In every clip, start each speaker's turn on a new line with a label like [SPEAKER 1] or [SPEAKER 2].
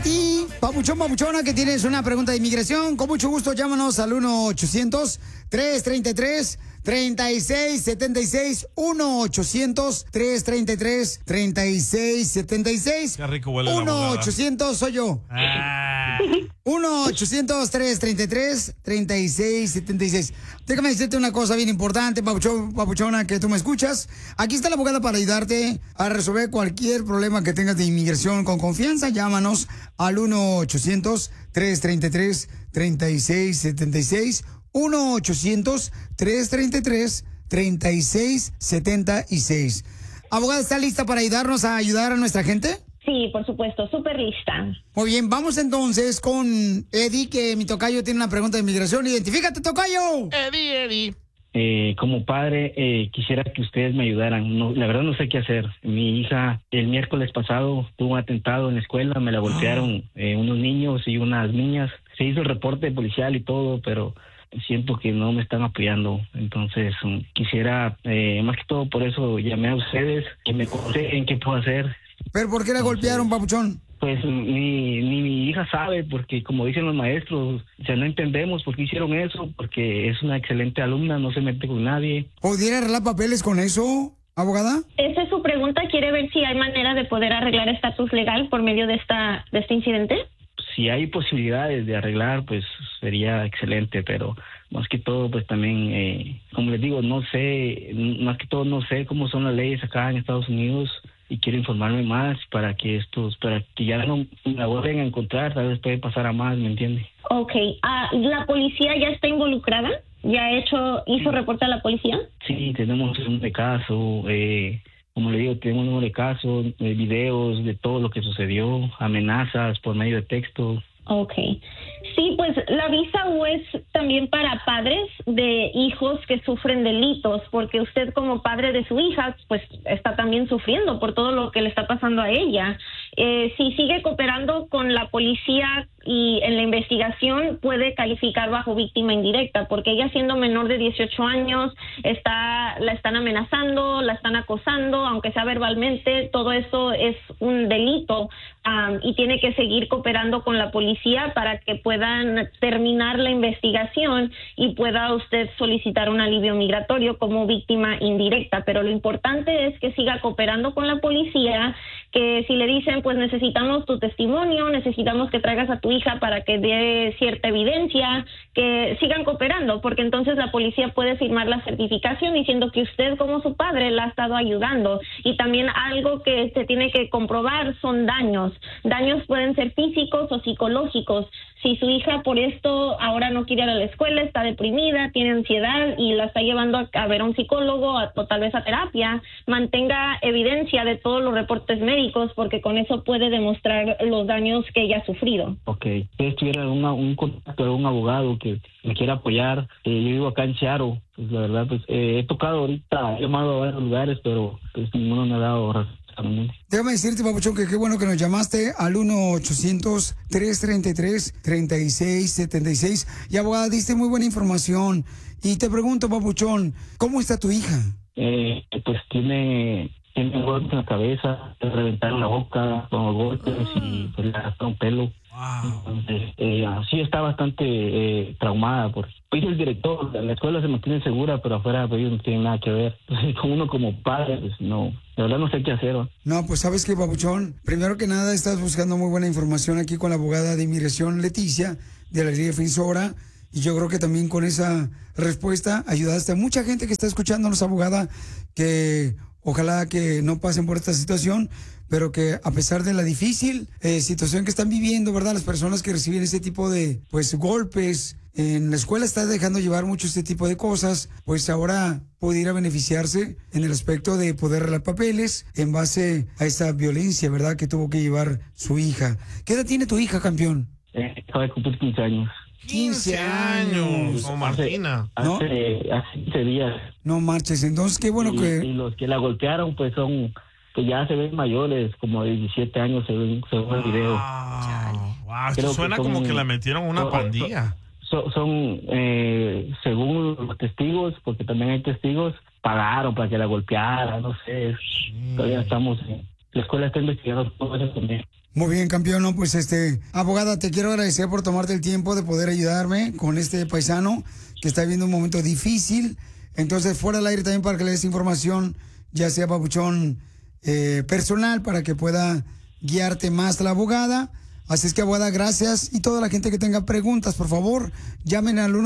[SPEAKER 1] ti, papuchón, papuchona, que tienes una pregunta de inmigración, con mucho gusto llámanos al 1-800-333-3676. 1-800-333-3676.
[SPEAKER 2] Qué rico huele la abogada.
[SPEAKER 1] 1-800 soy yo. 1-800-333-3676. Déjame decirte una cosa bien importante, papuchón, papuchona, que tú me escuchas. Aquí está la abogada para ayudarte a resolver cualquier problema que tengas de inmigración con confianza. Llámanos al 1-800-333-3676. 1-800-333-3676. Abogada, ¿está lista para ayudarnos a ayudar a nuestra gente?
[SPEAKER 3] Sí, por supuesto, súper lista.
[SPEAKER 1] Muy bien, vamos entonces con Eddie, que mi tocayo tiene una pregunta de inmigración. ¡Identifícate, tocayo!
[SPEAKER 2] Eddie.
[SPEAKER 4] Como padre, quisiera que ustedes me ayudaran. No, la verdad no sé qué hacer. Mi hija el miércoles pasado tuvo un atentado en la escuela, me la golpearon unos niños y unas niñas. Se hizo el reporte policial y todo, pero siento que no me están apoyando. Entonces quisiera, más que todo por eso llamé a ustedes, que me aconsejen qué puedo hacer.
[SPEAKER 1] ¿Pero por qué la golpearon, papuchón?
[SPEAKER 4] Pues ni mi hija sabe, porque como dicen los maestros, o sea, no entendemos por qué hicieron eso, porque es una excelente alumna, no se mete con nadie.
[SPEAKER 1] ¿Podría arreglar papeles con eso, abogada?
[SPEAKER 3] Esa es su pregunta. ¿Quiere ver si hay manera de poder arreglar estatus legal por medio de este incidente?
[SPEAKER 4] Si hay posibilidades de arreglar, pues sería excelente, pero más que todo, pues también, como les digo, no sé cómo son las leyes acá en Estados Unidos. Y quiero informarme más para que ya no la vuelvan a encontrar, tal vez puede pasar a más, ¿me entiende?
[SPEAKER 3] Ok, ¿la policía ya está involucrada? ¿Ya hizo reporte a la policía?
[SPEAKER 4] Sí, tenemos un número de caso, como le digo, tenemos un número de caso, videos de todo lo que sucedió, amenazas por medio de texto.
[SPEAKER 3] Ok. Sí, pues la visa U es también para padres de hijos que sufren delitos, porque usted como padre de su hija, pues está también sufriendo por todo lo que le está pasando a ella. Si sigue cooperando con la policía y en la investigación, puede calificar bajo víctima indirecta, porque ella, siendo menor de 18 años, la están amenazando, la están acosando, aunque sea verbalmente. Todo eso es un delito, y tiene que seguir cooperando con la policía para que puedan terminar la investigación y pueda usted solicitar un alivio migratorio como víctima indirecta. Pero lo importante es que siga cooperando con la policía, que si le dicen, pues necesitamos tu testimonio, necesitamos que traigas a tu hija para que dé cierta evidencia, que sigan cooperando, porque entonces la policía puede firmar la certificación diciendo que usted como su padre la ha estado ayudando. Y también algo que se tiene que comprobar son daños. Daños pueden ser físicos o psicológicos. Si su hija por esto ahora no quiere ir a la escuela, está deprimida, tiene ansiedad y la está llevando a ver a un psicólogo o tal vez a terapia, mantenga evidencia de todos los reportes médicos, porque con eso puede demostrar los daños que ella ha sufrido.
[SPEAKER 4] Ok. Si tuviera un contacto de un abogado que me quiera apoyar, yo vivo acá en Seattle, pues la verdad, pues he tocado ahorita, he llamado a varios lugares, pero pues ninguno me ha dado razón.
[SPEAKER 1] Déjame decirte, papuchón, que qué bueno que nos llamaste al 1-800-333-3676. Y abogada, diste muy buena información. Y te pregunto, papuchón, ¿cómo está tu hija?
[SPEAKER 4] Pues tiene golpes en la cabeza, le reventaron la boca con los golpes y pues le arrastraron pelo. Wow. Entonces, sí está bastante traumada. Dice el director, la escuela se mantiene segura, pero afuera pues, ellos no tienen nada que ver. Entonces, con uno como padre, pues no, la verdad no sé qué hacer.
[SPEAKER 1] No, pues sabes que, papuchón, primero que nada estás buscando muy buena información aquí con la abogada de inmigración Leticia, de la Liga Defensora. Y yo creo que también con esa respuesta ayudaste a mucha gente que está escuchándonos, abogada, que ojalá que no pasen por esta situación, pero que a pesar de la difícil situación que están viviendo, ¿verdad? Las personas que reciben ese tipo de, pues, golpes en la escuela, está dejando llevar mucho este tipo de cosas, pues ahora pudiera beneficiarse en el aspecto de poder arreglar papeles en base a esa violencia, ¿verdad? Que tuvo que llevar su hija. ¿Qué edad tiene tu hija, campeón?
[SPEAKER 4] Acaba de cumplir 15 años.
[SPEAKER 1] 15 años.
[SPEAKER 2] Como Martina.
[SPEAKER 4] Hace 15 días.
[SPEAKER 1] No marches, entonces qué bueno que...
[SPEAKER 4] Y los que la golpearon, pues son, que ya se ven mayores, como de 17 años, según el video.
[SPEAKER 2] Wow, esto suena como que la metieron en una pandilla.
[SPEAKER 4] Son según los testigos, porque también hay testigos, pagaron para que la golpeara, no sé. Todavía estamos la escuela está investigando todo eso también.
[SPEAKER 1] Muy bien, campeón. No, pues abogada, te quiero agradecer por tomarte el tiempo de poder ayudarme con este paisano que está viviendo un momento difícil. Entonces, fuera del aire también para que le des información, ya sea, papuchón, personal, para que pueda guiarte más a la abogada. Así es que, abogada, gracias. Y toda la gente que tenga preguntas, por favor, llamen al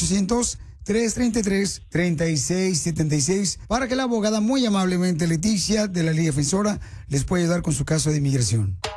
[SPEAKER 1] 1-800-333-3676 para que la abogada, muy amablemente, Leticia, de la Liga Defensora, les pueda ayudar con su caso de inmigración.